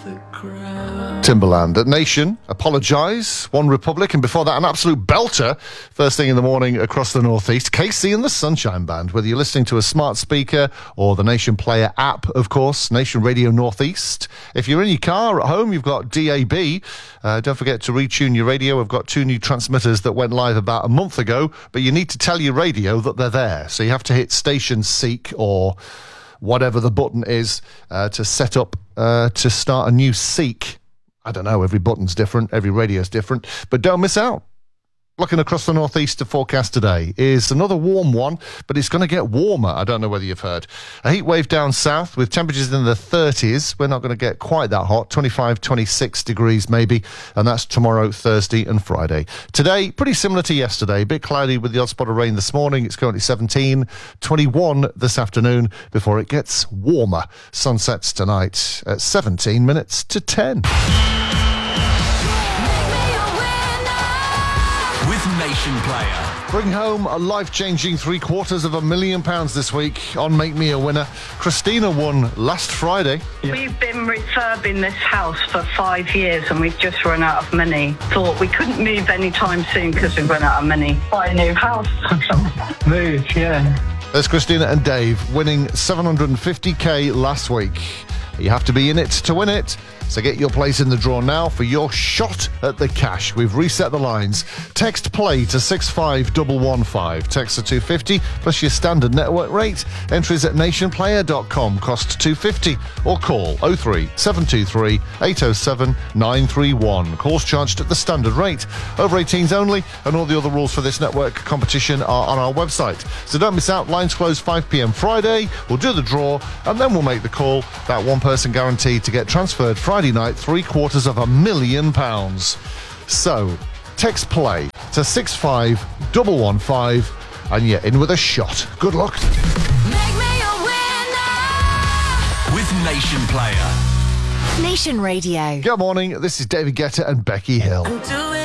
Timbaland at Nation, Apologise, One Republic, and before that an absolute belter first thing in the morning across the northeast. KC and the Sunshine Band, whether you're listening to a smart speaker or the Nation Player app, of course, Nation Radio Northeast. If you're in your car at home, you've got DAB. Don't forget to retune your radio. We've got 2 new transmitters that went live about a month ago, but you need to tell your radio that they're there. So you have to hit Station Seek or whatever the button is to set up to start a new Seek. I don't know, every button's different, every radio's different, but don't miss out. Looking across the northeast, the forecast today is another warm one, but it's going to get warmer. I don't know whether you've heard. A heat wave down south with temperatures in the 30s. We're not going to get quite that hot, 25, 26 degrees maybe, and that's tomorrow, Thursday and Friday. Today, pretty similar to yesterday, a bit cloudy with the odd spot of rain this morning. It's currently 17, 21 this afternoon before it gets warmer. Sun sets tonight at 17 minutes to 10. Nation Player. Bring home a life-changing £750,000 this week on Make Me a Winner. Christina won last Friday. We've been refurbing this house for 5 years and we've just run out of money. Thought we couldn't move anytime soon because we've run out of money. Buy a new house. Move, yeah. There's Christina and Dave winning $750,000 last week. You have to be in it to win it. So get your place in the draw now for your shot at the cash. We've reset the lines. Text play to 65115. Text to 250 plus your standard network rate. Entries at nationplayer.com. Cost $2.50 or call 03 723 807 931. Calls charged at the standard rate. Over 18s only, and all the other rules for this network competition are on our website. So don't miss out. Lines close 5 p.m. Friday. We'll do the draw and then we'll make the call. That one person guaranteed to get transferred Friday night, £750,000. So, text play to 65115 and you're in with a shot. Good luck. Make me a winner with Nation Player. Nation Radio. Good morning. This is David Guetta and Becky Hill.